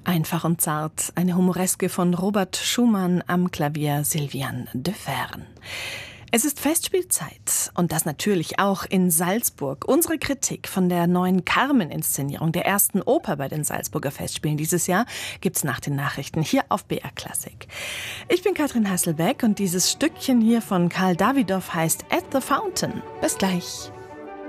Einfach und zart, eine Humoreske von Robert Schumann, am Klavier Sylviane de Fern. Es ist Festspielzeit und das natürlich auch in Salzburg. Unsere Kritik von der neuen Carmen-Inszenierung, der ersten Oper bei den Salzburger Festspielen dieses Jahr, gibt's nach den Nachrichten hier auf BR Klassik. Ich bin Katrin Hasselbeck und dieses Stückchen hier von Karl Davidow heißt At the Fountain. Bis gleich.